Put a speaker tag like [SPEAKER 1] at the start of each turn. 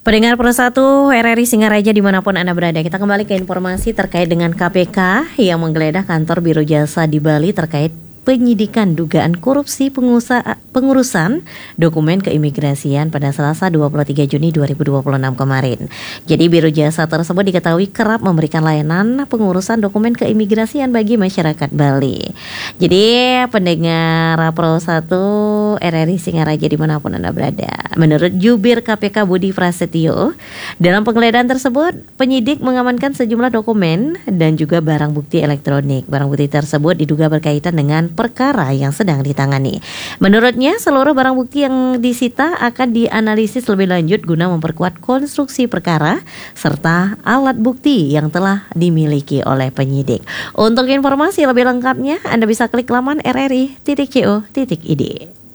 [SPEAKER 1] Pendengar Persatu RRI Singaraja dimanapun Anda berada, kita kembali ke informasi terkait dengan KPK yang menggeledah kantor Biro Jasa di Bali terkait penyidikan dugaan korupsi pengurusan dokumen keimigrasian pada Selasa 23 Juni 2026 kemarin. Jadi Biro Jasa tersebut diketahui kerap memberikan layanan pengurusan dokumen keimigrasian bagi masyarakat Bali. Jadi pendengar Pro 1 RRI Singaraja dimanapun Anda berada, menurut Jubir KPK Budi Prasetyo, dalam penggeledahan tersebut penyidik mengamankan sejumlah dokumen dan juga barang bukti elektronik. Barang bukti tersebut diduga berkaitan dengan perkara yang sedang ditangani. Menurutnya, seluruh barang bukti yang disita akan dianalisis lebih lanjut guna memperkuat konstruksi perkara serta alat bukti yang telah dimiliki oleh penyidik. Untuk informasi lebih lengkapnya, Anda bisa klik laman rri.co.id.